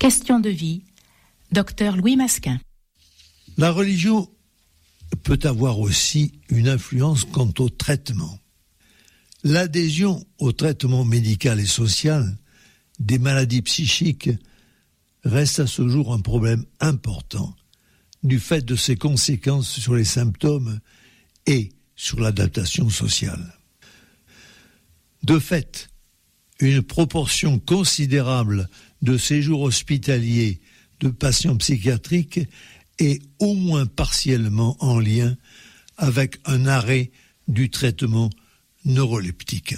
Question de vie, Dr Louis Masquin. La religion peut avoir aussi une influence quant au traitement. L'adhésion au traitement médical et social des maladies psychiques reste à ce jour un problème important du fait de ses conséquences sur les symptômes et sur l'adaptation sociale. De fait, une proportion considérable de séjours hospitaliers de patients psychiatriques est au moins partiellement en lien avec un arrêt du traitement neuroleptique.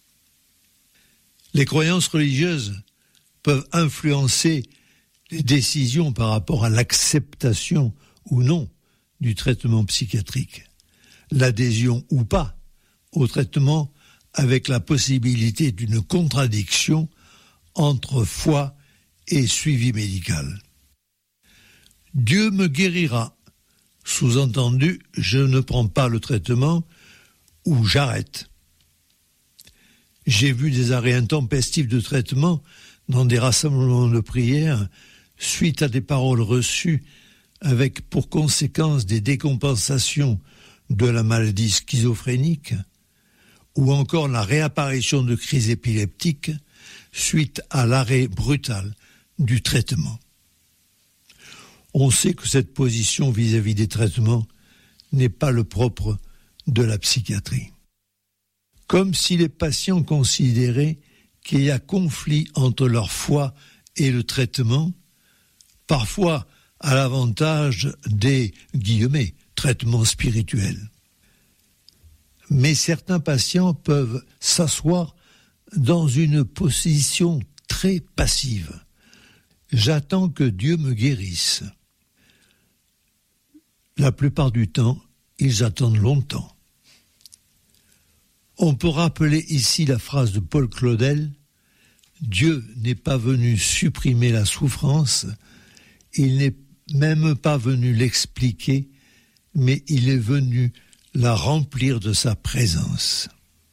Les croyances religieuses peuvent influencer les décisions par rapport à l'acceptation ou non du traitement psychiatrique, l'adhésion ou pas au traitement avec la possibilité d'une contradiction entre foi et suivi médical. Dieu me guérira, sous-entendu, je ne prends pas le traitement ou j'arrête. J'ai vu des arrêts intempestifs de traitement dans des rassemblements de prière suite à des paroles reçues avec pour conséquence des décompensations de la maladie schizophrénique ou encore la réapparition de crises épileptiques suite à l'arrêt brutal du traitement. On sait que cette position vis-à-vis des traitements n'est pas le propre de la psychiatrie. Comme si les patients considéraient qu'il y a conflit entre leur foi et le traitement, parfois à l'avantage des « traitements spirituels ». Mais certains patients peuvent s'asseoir dans une position très passive. J'attends que Dieu me guérisse. La plupart du temps, ils attendent longtemps. On peut rappeler ici la phrase de Paul Claudel « Dieu n'est pas venu supprimer la souffrance, il n'est même pas venu l'expliquer, mais il est venu la remplir de sa présence. »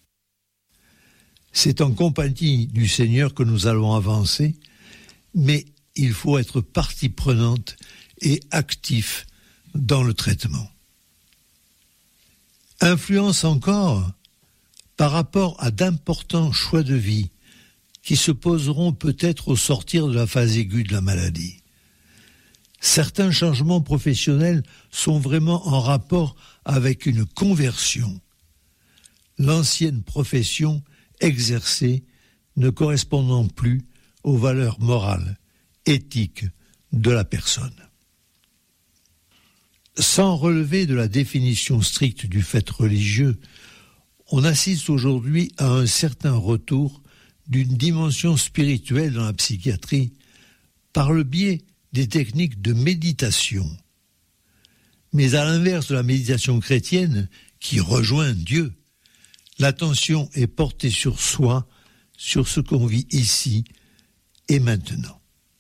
C'est en compagnie du Seigneur que nous allons avancer, mais il faut être partie prenante et actif dans le traitement. Influence encore par rapport à d'importants choix de vie qui se poseront peut-être au sortir de la phase aiguë de la maladie. Certains changements professionnels sont vraiment en rapport avec une conversion. L'ancienne profession exercée ne correspondant plus aux valeurs morales, éthiques de la personne. Sans relever de la définition stricte du fait religieux, on assiste aujourd'hui à un certain retour d'une dimension spirituelle dans la psychiatrie par le biais des techniques de méditation. Mais à l'inverse de la méditation chrétienne, qui rejoint Dieu, l'attention est portée sur soi, sur ce qu'on vit ici et maintenant.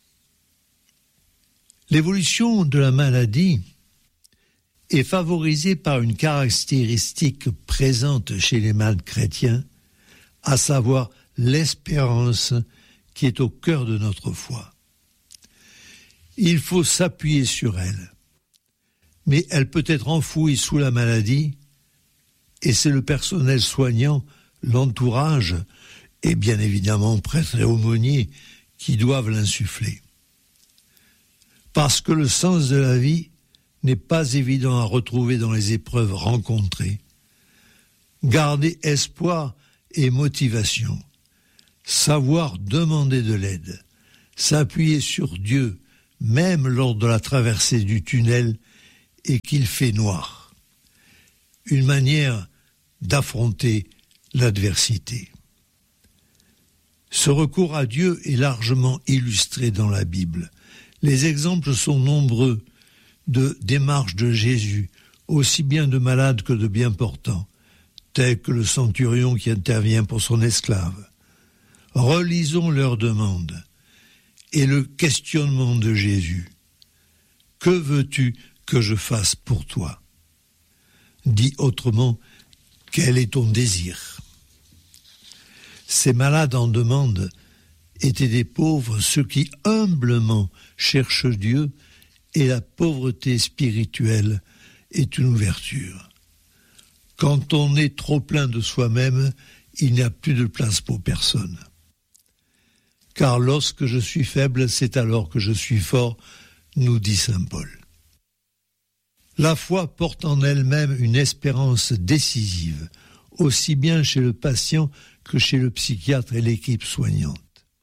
L'évolution de la maladie est favorisée par une caractéristique présente chez les malades chrétiens, à savoir l'espérance qui est au cœur de notre foi. Il faut s'appuyer sur elle, mais elle peut être enfouie sous la maladie, et c'est le personnel soignant, l'entourage, et bien évidemment prêtres et aumôniers qui doivent l'insuffler. Parce que le sens de la vie n'est pas évident à retrouver dans les épreuves rencontrées. Garder espoir et motivation, savoir demander de l'aide, s'appuyer sur Dieu, même lors de la traversée du tunnel et qu'il fait noir. Une manière d'affronter l'adversité. Ce recours à Dieu est largement illustré dans la Bible. Les exemples sont nombreux de démarches de Jésus, aussi bien de malades que de bien portants, tels que le centurion qui intervient pour son esclave. Relisons leurs demandes et le questionnement de Jésus. « Que veux-tu que je fasse pour toi ?» Dit autrement, quel est ton désir ? Ces malades en demandent étaient des pauvres ceux qui humblement cherchent Dieu, et la pauvreté spirituelle est une ouverture. Quand on est trop plein de soi-même, il n'y a plus de place pour personne. Car lorsque je suis faible, c'est alors que je suis fort, nous dit saint Paul. La foi porte en elle-même une espérance décisive, aussi bien chez le patient que chez le psychiatre et l'équipe soignante.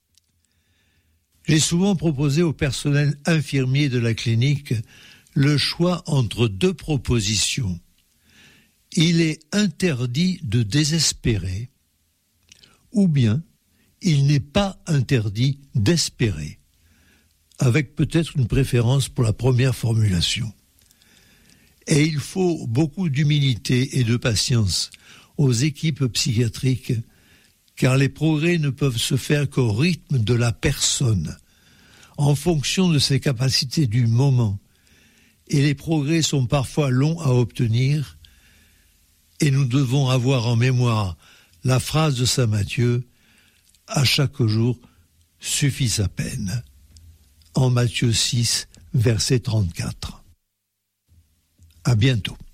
J'ai souvent proposé au personnel infirmier de la clinique le choix entre deux propositions. Il est interdit de désespérer, ou bien il n'est pas interdit d'espérer, avec peut-être une préférence pour la première formulation. Et il faut beaucoup d'humilité et de patience aux équipes psychiatriques, car les progrès ne peuvent se faire qu'au rythme de la personne, en fonction de ses capacités du moment. Et les progrès sont parfois longs à obtenir, et nous devons avoir en mémoire la phrase de saint Matthieu « À chaque jour suffit sa peine » en Matthieu 6, verset 34. À bientôt.